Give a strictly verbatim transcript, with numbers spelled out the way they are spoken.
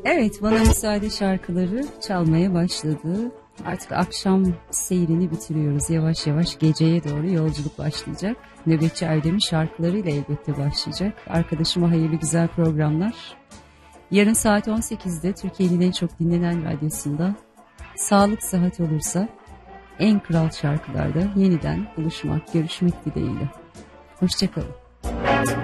Evet, bana müsaade şarkıları çalmaya başladı. Artık akşam seyrini bitiriyoruz. Yavaş yavaş geceye doğru yolculuk başlayacak. Nöbetçi Erdem'in şarkılarıyla elbette başlayacak. Arkadaşıma hayırlı güzel programlar. Yarın saat on sekizde Türkiye'nin en çok dinlenen radyosunda sağlık sıhhat olursa en kral şarkılarda yeniden buluşmak, görüşmek dileğiyle. Hoşçakalın.